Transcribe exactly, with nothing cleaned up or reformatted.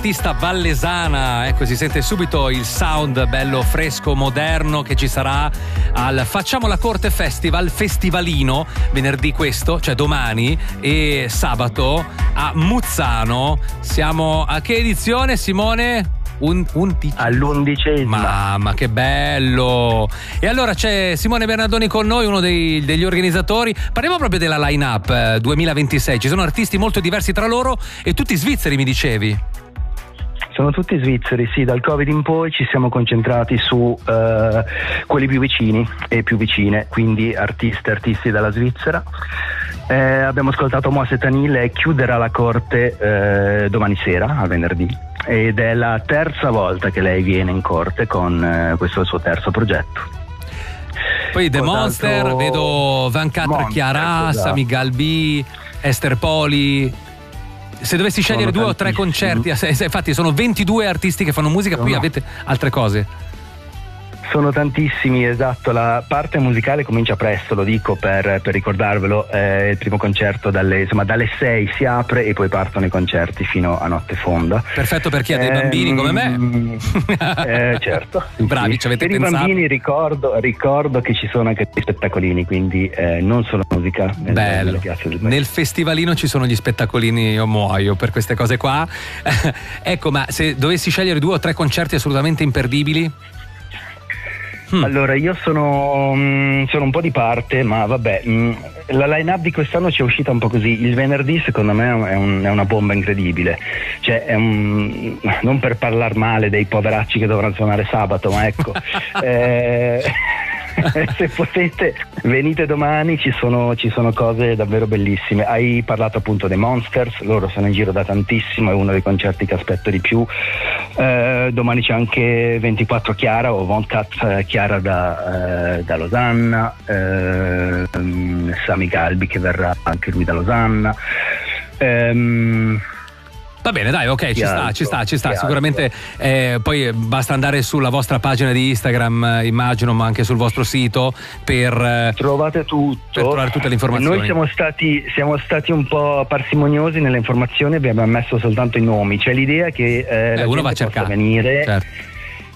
artista vallesana, ecco, si sente subito il sound bello fresco, moderno che ci sarà al Facciamo la Corte Festival, festivalino, venerdì questo, cioè domani, e sabato a Muzzano. Siamo a che edizione, Simone? Un, un all'undicesima. Mamma, che bello! E allora c'è Simone Bernardoni con noi, uno dei, degli organizzatori. Parliamo proprio della line-up eh, duemilaventisei. Ci sono artisti molto diversi tra loro e tutti svizzeri, mi dicevi? Sono tutti svizzeri, sì. Dal Covid in poi ci siamo concentrati su eh, quelli più vicini e più vicine, quindi artisti e artisti dalla Svizzera. Eh, abbiamo ascoltato Mosse Tanil e chiuderà la corte eh, domani sera, a venerdì. Ed è la terza volta che lei viene in corte con eh, questo suo terzo progetto. Poi The Monster, vedo Van Catra Chiara, esatto. Sami Galbi, Esther Poli. Se dovessi scegliere sono due o tre concerti, infatti sono ventidue artisti che fanno musica, no, poi no. avete altre cose. Sono tantissimi, esatto. La parte musicale comincia presto, lo dico per, per ricordarvelo. Eh, il primo concerto dalle, insomma, dalle sei si apre e poi partono i concerti fino a notte fonda. Perfetto per chi ha dei eh, bambini come me. Eh, certo. Bravi, sì. ci avete per pensato. i bambini ricordo, ricordo che ci sono anche dei spettacolini, quindi eh, non solo musica. Nel, Bello. Nel festivalino ci sono gli spettacolini, io muoio per queste cose qua. Ecco, ma se dovessi scegliere due o tre concerti assolutamente imperdibili? Hmm. Allora, io sono, mh, sono un po' di parte, ma vabbè, mh, la line-up di quest'anno ci è uscita un po' così. Il venerdì secondo me è, un, è una bomba incredibile, cioè è un, non per parlare male dei poveracci che dovranno suonare sabato, ma ecco eh, se potete venite domani, ci sono, ci sono cose davvero bellissime. Hai parlato appunto dei Monsters, loro sono in giro da tantissimo, è uno dei concerti che aspetto di più. Eh, domani c'è anche ventiquattro Chiara o Von Cat Chiara da, eh, da Losanna, eh, Sami Galbi che verrà anche lui da Losanna. ehm Va bene, dai, ok, ci sta, ci sta, ci sta. Sicuramente eh, poi basta andare sulla vostra pagina di Instagram, immagino, ma anche sul vostro sito per eh, trovate tutto, per trovare tutte le informazioni. Noi siamo stati, siamo stati un po' parsimoniosi nelle informazioni, abbiamo messo soltanto i nomi. C'è l'idea che eh, eh, la uno gente va a possa cercare venire. Certo.